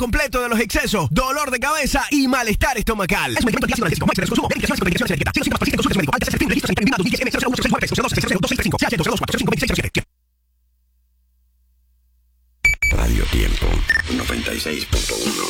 completo de los excesos, dolor de cabeza y malestar estomacal. Es un medicamento antiácido analgésico. Máxima de consumo. Verificación de etiqueta. Si los síntomas persisten, consulte a su médico. Antes de ser registro sanitario en DGM 00169 Radio Tiempo 96.1